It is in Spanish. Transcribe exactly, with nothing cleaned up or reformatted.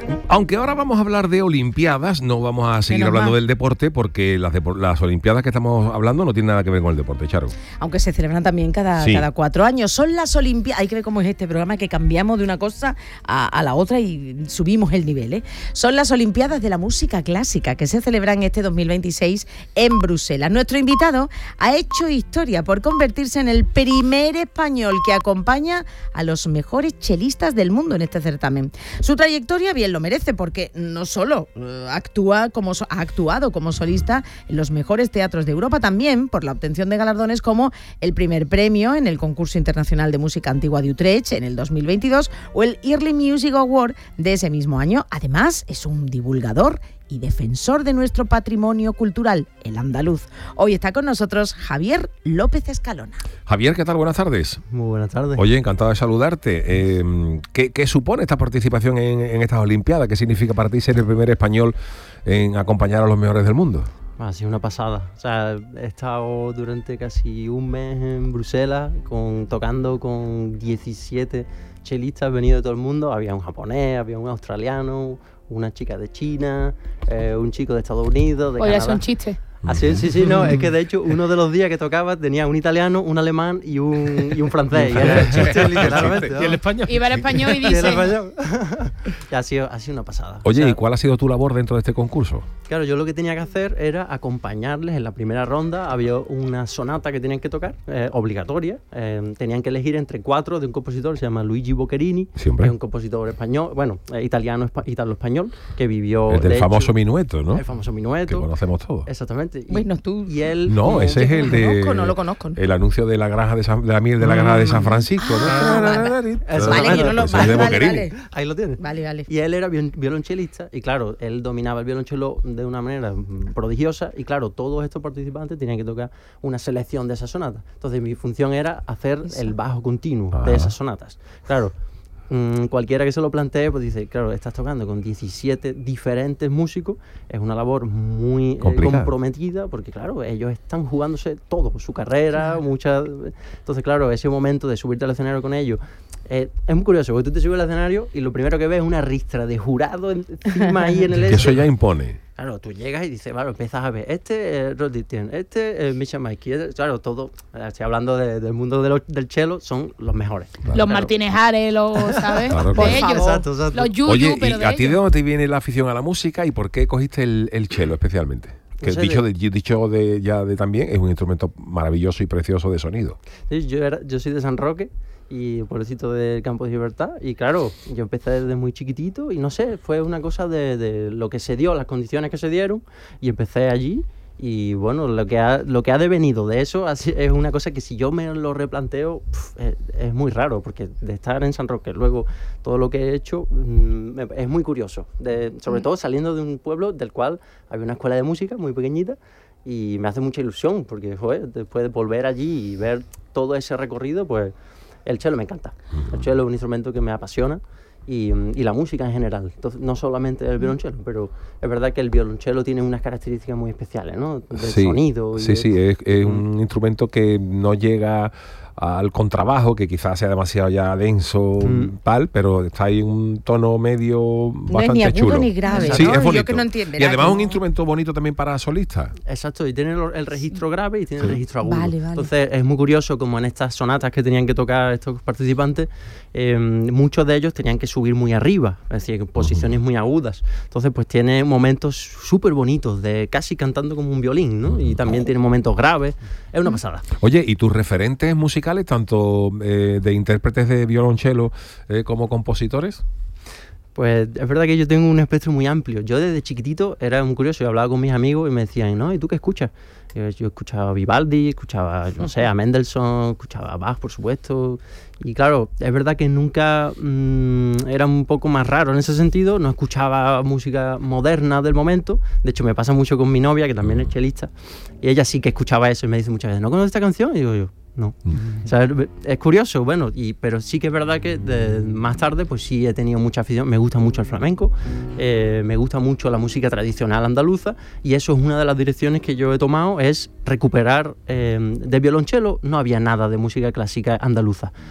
Aunque ahora vamos a hablar de Olimpiadas, no vamos a seguir Menos hablando mal. del deporte, porque las, depor- las Olimpiadas que estamos hablando no tienen nada que ver con el deporte, Charo. Aunque se celebran también cada, Sí. cada cuatro años. Son las Olimpiadas. Hay que ver cómo es este programa, que cambiamos de una cosa a, a la otra y subimos el nivel, ¿eh? Son las Olimpiadas de la música clásica, que se celebran este dos mil veintiséis en Bruselas. Nuestro invitado ha hecho historia por convertirse en el primer español que acompaña a los mejores chelistas del mundo en este certamen. Su trayectoria bien lo merece, porque no solo eh, actúa como so- ha actuado como solista en los mejores teatros de Europa, también por la obtención de galardones como el primer premio en el Concurso Internacional de Música Antigua de Utrecht en el dos mil veintidós o el Early Music Award de ese mismo año. Además, es un divulgador y defensor de nuestro patrimonio cultural, el andaluz. Hoy está con nosotros Javier López Escalona. Javier, ¿qué tal? Buenas tardes. Muy buenas tardes. Oye, encantado de saludarte. Eh, ¿qué, ¿Qué supone esta participación en, en estas Olimpiadas? ¿Qué significa para ti ser el primer español en acompañar a los mejores del mundo? Ha sido una pasada. O sea, he estado durante casi un mes en Bruselas con, tocando con diecisiete chelistas venidos de todo el mundo. Había un japonés, había un australiano, una chica de China, eh, un chico de Estados Unidos, de Oye, Canadá. son chistes. Así, sí, sí, no, es que de hecho uno de los días que tocaba tenía un italiano, un alemán y un, y un francés. Y era el chiste literalmente. ¿Y el español? Iba al español y Y el dice... español. Y ha sido, ha sido una pasada. Oye, O sea, ¿y cuál ha sido tu labor dentro de este concurso? Claro, yo lo que tenía que hacer era acompañarles en la primera ronda. Había una sonata que tenían que tocar, eh, obligatoria. Eh, tenían que elegir entre cuatro de un compositor, se llama Luigi Boccherini, Siempre. que es un compositor español, bueno, eh, italiano, espa- italo-español, que vivió... El del de famoso hecho, minueto, ¿no? El famoso Que minueto. conocemos todos. Exactamente. Y, Bueno, tú... y él... No, como- ese es el no lo de... conozco, no lo conozco. El anuncio de la granja de, San- de la miel de la granja de San Francisco, ¿no? Ah, vale. Eso, Vale, que yo no lo... Ese es de Vale, vale, Boccherini. vale. Ahí lo tienes. Vale, vale. Y él era viol- violonchelista y claro, él dominaba el violonchelo de una manera mm, prodigiosa y claro, todos estos participantes tenían que tocar una selección de esas sonatas. Entonces mi función era hacer Eso. el bajo continuo Ah. de esas sonatas. Claro, mm, cualquiera que se lo plantee pues dice, claro, estás tocando con diecisiete diferentes músicos, es una labor muy eh, Complicada. comprometida porque claro, ellos están jugándose todo, su carrera, Claro. muchas... Entonces claro, ese momento de subirte al escenario con ellos eh, es muy curioso, porque tú te subes al escenario y lo primero que ves es una ristra de jurado encima ahí en el Que eso este. ya impone. Claro, tú llegas y dices, claro, empiezas a ver, este es Rod Ditten, este es Misha Mikey, este- claro, todo, eh, estoy hablando de- del mundo de lo- del cello, son los mejores. Claro. Los Claro. Martínez Ares, los, ¿sabes? Claro, de claro. ellos. Exacto, exacto. Los yuyu, Oye, pero ¿y de a ti de ellos. dónde te viene la afición a la música y por qué cogiste el, el cello especialmente? Que No sé, dicho, de- de, dicho de, ya de también, es un instrumento maravilloso y precioso de sonido. Sí, yo, era, yo soy de San Roque y pueblecito del Campo de Libertad y claro, yo empecé desde muy chiquitito y no sé, fue una cosa de, de lo que se dio, las condiciones que se dieron y empecé allí y bueno, lo que ha, lo que ha devenido de eso así- es una cosa que si yo me lo replanteo pf, es, es muy raro porque de estar en San Roque, luego todo lo que he hecho mm, me- es muy curioso, de, sobre todo saliendo de un pueblo del cual había una escuela de música muy pequeñita y me hace mucha ilusión porque joder, después de volver allí y ver todo ese recorrido, pues el cello me encanta. El cello es un instrumento que me apasiona y, y la música en general. Entonces, no solamente el violonchelo, pero es verdad que el violonchelo tiene unas características muy especiales, ¿no? Del Sí, sonido. Y sí, de- sí, es, es un instrumento que no llega al contrabajo, que quizás sea demasiado ya denso, Mm. tal, pero está ahí en un tono medio No es bastante ni agudo chulo. ni grave, Sí, ¿no? es bonito. Yo que no entiendo. Y además ¿verdad? un instrumento bonito también para solistas. Exacto, y tiene el, el registro grave y tiene el Sí. registro agudo. Vale, vale. Entonces es muy curioso como en estas sonatas que tenían que tocar estos participantes, eh, muchos de ellos tenían que subir muy arriba, es decir, en posiciones muy agudas. Entonces pues tiene momentos súper bonitos, de casi cantando como un violín, ¿no? Y también tiene momentos graves. Es una pasada. Oye, ¿y tus referentes musicales, tanto eh, de intérpretes de violonchelo eh, como compositores? Pues es verdad que yo tengo un espectro muy amplio. Yo desde chiquitito era muy curioso. Yo hablaba con mis amigos y me decían, ¿no? ¿Y tú qué escuchas? Y yo, yo escuchaba a Vivaldi, escuchaba, no sé, a Mendelssohn, escuchaba a Bach, por supuesto. Y claro, es verdad que nunca mmm, era un poco más raro en ese sentido. No escuchaba música moderna del momento. De hecho, me pasa mucho con mi novia, que también es chelista. Y ella sí que escuchaba eso y me dice muchas veces, ¿no conoces esta canción? Y digo yo, no. O sea, es curioso, bueno, y, pero sí que es verdad que de, más tarde pues sí he tenido mucha afición, me gusta mucho el flamenco, eh, me gusta mucho la música tradicional andaluza y eso es una de las direcciones que yo he tomado, es recuperar, eh, de violonchelo no había nada de música clásica andaluza,